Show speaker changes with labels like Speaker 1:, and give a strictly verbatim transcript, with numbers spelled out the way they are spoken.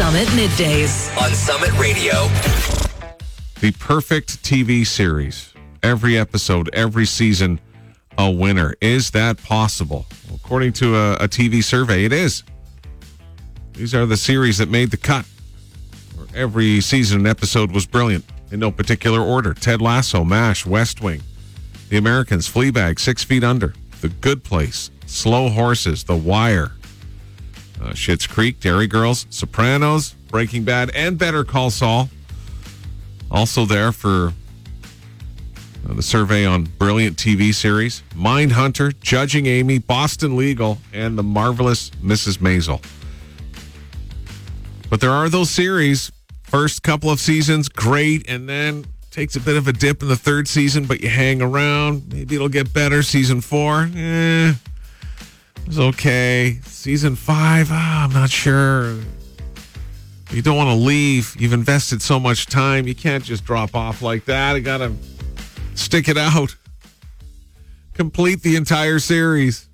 Speaker 1: Summit Middays.
Speaker 2: On Summit Radio.
Speaker 3: The perfect T V series. Every episode, every season, a winner. Is that possible? According to a, a T V survey, it is. These are the series that made the cut. Where every season and episode was brilliant, in no particular order. Ted Lasso, MASH, West Wing, The Americans, Fleabag, Six Feet Under, The Good Place, Slow Horses, The Wire, uh, Schitt's Creek, Dairy Girls, Sopranos, Breaking Bad, and Better Call Saul. Also there for uh, the survey on brilliant T V series, Mindhunter, Judging Amy, Boston Legal, and The Marvelous Missus Maisel. But there are those series, first couple of seasons, great, and then takes a bit of a dip in the third season, but you hang around. Maybe it'll get better. Season four, eh, it was okay. Season five, ah, I'm not sure. You don't want to leave. You've invested so much time. You can't just drop off like that. You got to stick it out. Complete the entire series.